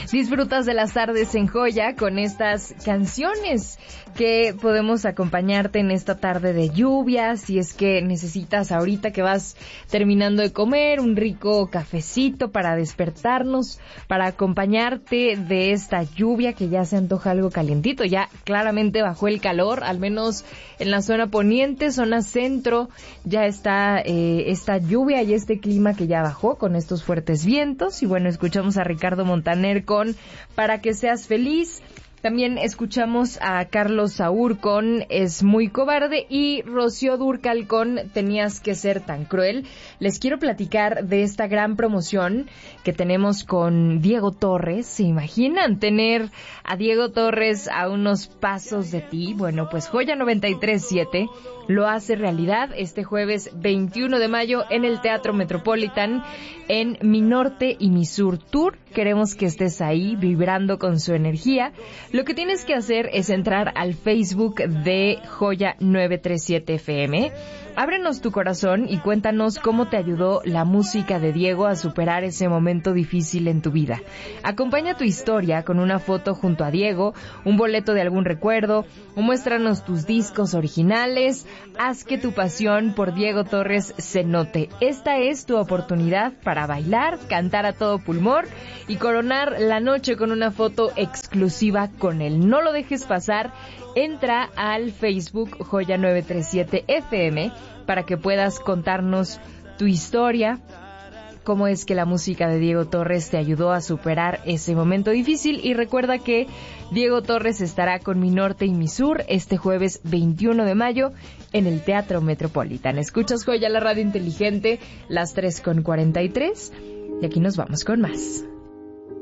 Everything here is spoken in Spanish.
disfrutas de las tardes en Joya con estas canciones que podemos acompañarte en esta tarde de lluvia. Si es que necesitas ahorita que vas terminando de comer un rico cafecito para despertarnos, para acompañarte de esta lluvia que ya se antoja algo calientito. Ya claramente bajó el calor, al menos en la zona poniente, zona centro, ya está esta lluvia y este clima que ya bajó con estos fuertes vientos. Y bueno, escuchamos a Ricardo Montaner con Para que seas feliz. También escuchamos a Carlos Saúl con Es muy cobarde y Rocío Dúrcal con Tenías que ser tan cruel. Les quiero platicar de esta gran promoción que tenemos con Diego Torres. ¿Se imaginan tener a Diego Torres a unos pasos de ti? Bueno, pues Joya 93.7 lo hace realidad este jueves 21 de mayo en el Teatro Metropolitan en Mi Norte y Mi Sur Tour. Queremos que estés ahí vibrando con su energía. Lo que tienes que hacer es entrar al Facebook de Joya 937 FM. Ábrenos tu corazón y cuéntanos cómo te ayudó la música de Diego a superar ese momento difícil en tu vida. Acompaña tu historia con una foto junto a Diego, un boleto de algún recuerdo, o muéstranos tus discos originales. Haz que tu pasión por Diego Torres se note. Esta es tu oportunidad para bailar, cantar a todo pulmón y coronar la noche con una foto exclusiva con él. No lo dejes pasar. Entra al Facebook Joya 937 FM para que puedas contarnos tu historia, cómo es que la música de Diego Torres te ayudó a superar ese momento difícil. Y recuerda que Diego Torres estará con Mi Norte y Mi Sur este jueves 21 de mayo en el Teatro Metropolitan. Escuchas Joya, la radio inteligente, las 3:43, y aquí nos vamos con más.